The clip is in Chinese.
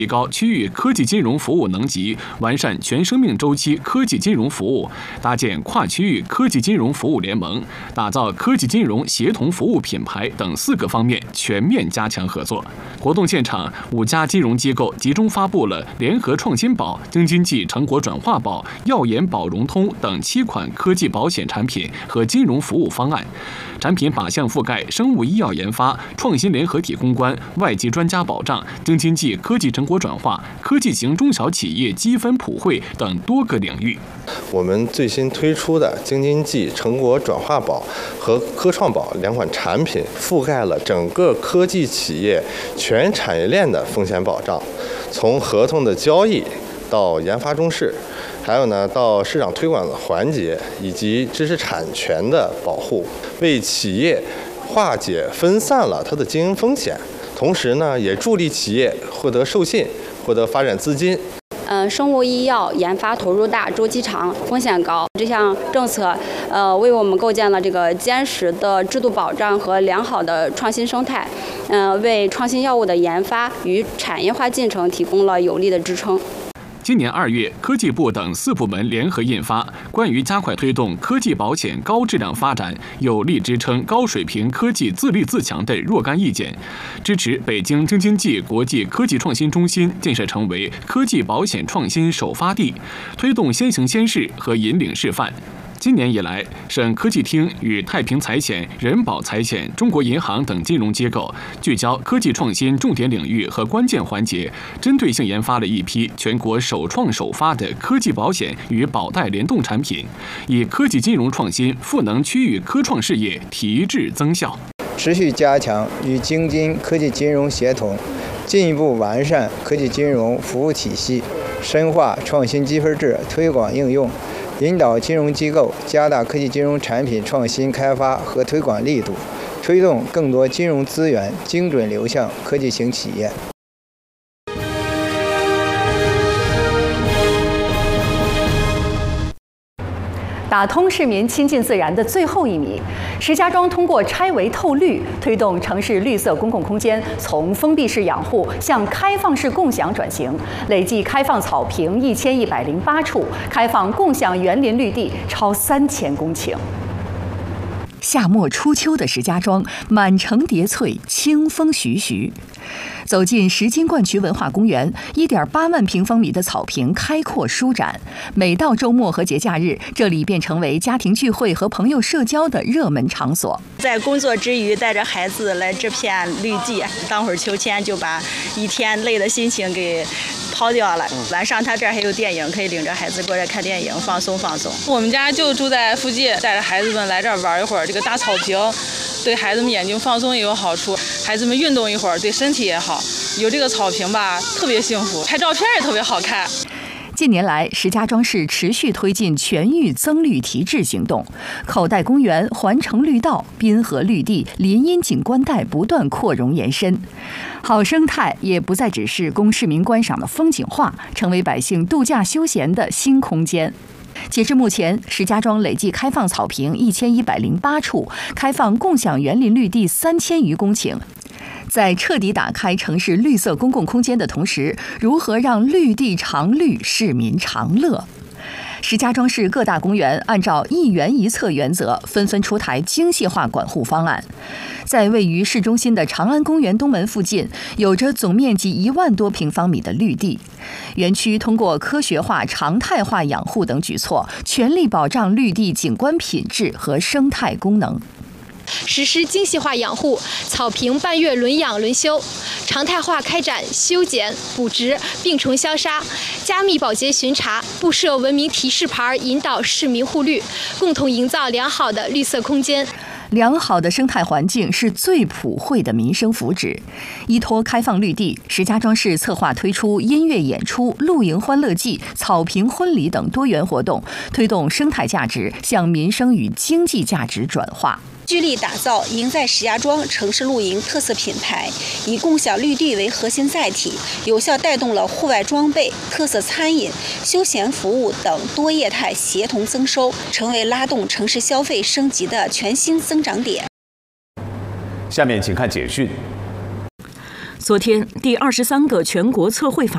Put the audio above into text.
提高区域科技金融服务能级，完善全生命周期科技金融服务，搭建跨区域科技金融服务联盟，打造科技金融协同服务品牌等4个方面全面加强合作。活动现场，5家金融机构集中发布了联合创新宝、京津冀成果转化宝、耀研保融通等7款科技保险产品和金融服务方案。产品靶向覆盖生物医药研发、创新联合体攻关、外籍专家保障、京津冀科技成果转化、科技型中小企业积分普惠等多个领域。 我们最新推出的京津冀成果转化宝和科创宝2款产品，覆盖了整个科技企业全产业链的风险保障，从合同的交易到研发中试，还有呢到市场推广的环节以及知识产权的保护，为企业化解分散了它的经营风险，同时呢也助力企业获得授信、获得发展资金。 生物医药研发投入大、周期长、风险高，这项政策为我们构建了这个坚实的制度保障和良好的创新生态，为创新药物的研发与产业化进程提供了有力的支撑。 今年2月，科技部等4部门联合印发《关于加快推动科技保险高质量发展，有力支撑高水平科技自立自强的若干意见》，支持北京京津冀国际科技创新中心建设成为科技保险创新首发地，推动先行先试和引领示范。今年以来，省科技厅与太平财险、人保财险、中国银行等金融机构聚焦科技创新重点领域和关键环节，针对性研发了一批全国首创首发的科技保险与保贷联动产品，以科技金融创新赋能区域科创事业，提质增效。 持续加强与京津科技金融协同，进一步完善科技金融服务体系，深化创新积分制推广应用，引导金融机构加大科技金融产品创新开发和推广力度，推动更多金融资源精准流向科技型企业。 打通市民亲近自然的最后1米，石家庄通过拆围透绿，推动城市绿色公共空间从封闭式养护向开放式共享转型，累计开放草坪1108处，开放共享园林绿地超3000公顷。夏末初秋的石家庄，满城叠翠，清风徐徐。走进石金冠渠文化公园，1.8万平方米的草坪开阔舒展。每到周末和节假日，这里便成为家庭聚会和朋友社交的热门场所。 在工作之余，带着孩子来这片绿地，当会儿秋千，就把一天累的心情给抛掉了。晚上他这儿还有电影，可以领着孩子过来看电影，放松放松。 我们家就住在附近，带着孩子们来这儿玩一会儿。这个大草坪对孩子们眼睛放松也有好处，孩子们运动一会儿对身体也好。有这个草坪吧，特别幸福，拍照片也特别好看。 近年来，石家庄市持续推进全域增绿提质行动，口袋公园、环城绿道、滨河绿地、林荫景观带不断扩容延伸，好生态也不再只是供市民观赏的风景画，成为百姓度假休闲的新空间。截至目前，石家庄累计开放草坪1108处，开放共享园林绿地3000余公顷。在彻底打开城市绿色公共空间的同时，如何让绿地常绿，市民常乐？石家庄市各大公园按照一园一策原则，纷纷出台精细化管护方案。在位于市中心的长安公园东门附近，有着总面积1万多平方米的绿地。园区通过科学化、常态化养护等举措，全力保障绿地景观品质和生态功能。 实施精细化养护，草坪半月轮养轮修，常态化开展修剪、补植、病虫消杀，加密保洁巡查，布设文明提示牌，引导市民护绿，共同营造良好的绿色空间。 良好的生态环境是最普惠的民生福祉。依托开放绿地，石家庄市策划推出音乐演出、露营欢乐季、草坪婚礼等多元活动，推动生态价值向民生与经济价值转化。 聚力打造赢在石家庄城市露营特色品牌，以共享绿地为核心载体，有效带动了户外装备、特色餐饮、休闲服务等多业态协同增收，成为拉动城市消费升级的全新增长点。 下面请看简讯。 昨天，第23个全国测绘法